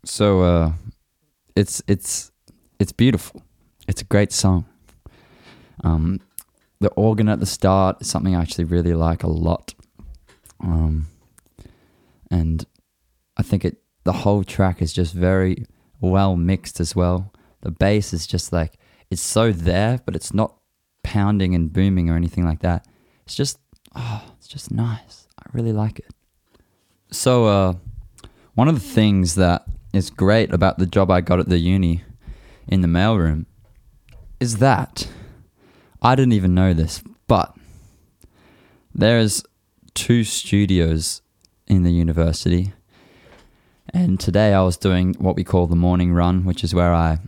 So it's beautiful. It's a great song. Um, the organ at the start is something I actually really like a lot. And I think the whole track is just very well mixed as well. The bass is just like, it's so there, but it's not pounding and booming or anything like that. It's just nice. I really like it. So one of the things that is great about the job I got at the uni in the mailroom is that I didn't even know this, but there's 2 studios in the university. And today I was doing what we call the morning run, which is where I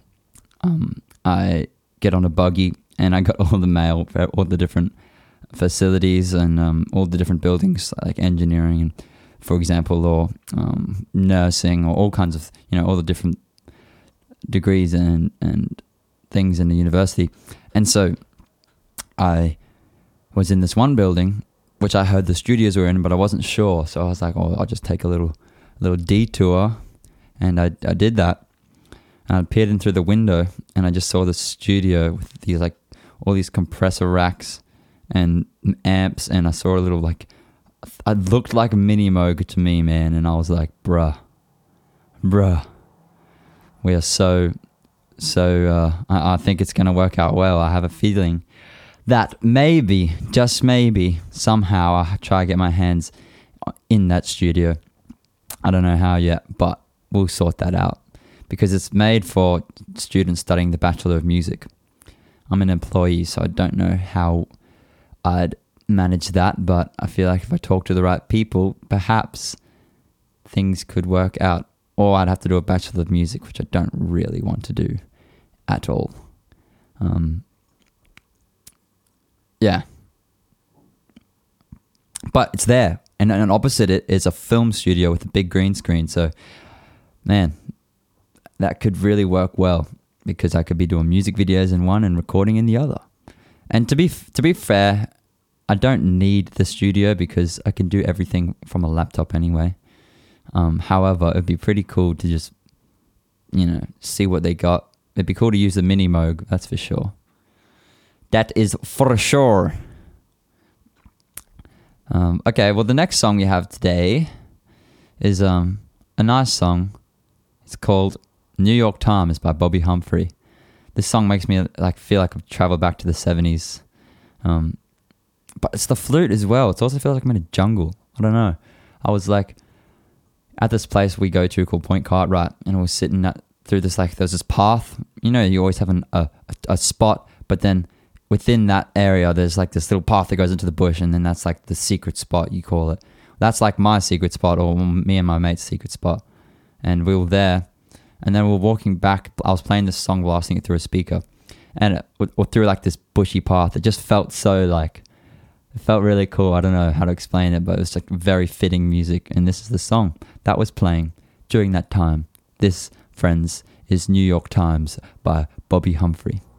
get on a buggy and I got all the mail for all the different facilities and all the different buildings, like engineering, and for example, or nursing, or all kinds of, all the different degrees and things in the university. And so I was in this one building, which I heard the studios were in, but I wasn't sure. So I was like, oh, I'll just take a little detour. And I did that. And I peered in through the window and I just saw the studio with these, like, all these compressor racks and amps. And I saw a little, like, it looked like a mini Moog to me, man. And I was like, bruh, we are so I think it's going to work out well. I have a feeling that maybe, just maybe, somehow I'll try to get my hands in that studio. I don't know how yet, but we'll sort that out because it's made for students studying the Bachelor of Music. I'm an employee, so I don't know how I'd manage that, but I feel like if I talk to the right people, perhaps things could work out. Or I'd have to do a Bachelor of Music, which I don't really want to do at all. Yeah. But it's there. And opposite it is a film studio with a big green screen. So, man, that could really work well because I could be doing music videos in one and recording in the other. And to be fair, I don't need the studio because I can do everything from a laptop anyway. However, it'd be pretty cool to just, see what they got. It'd be cool to use the mini Moog, that's for sure. That is for sure. Okay, well, the next song we have today is a nice song. It's called New York Times by Bobby Humphrey. This song makes me feel like I've traveled back to the 70s. But it's the flute as well. It also feels like I'm in a jungle. I don't know. I was like at this place we go to called Point Cartwright, and I was sitting through this, there's this path. You always have a spot, but then within that area, there's like this little path that goes into the bush, and then that's like the secret spot, you call it. That's like my secret spot, or me and my mate's secret spot. And we were there, and then we were walking back. I was playing this song, blasting it through a speaker, and through like this bushy path. It just felt so it felt really cool. I don't know how to explain it, but it was like very fitting music. And this is the song that was playing during that time. This, friends, is New York Times by Bobby Humphrey.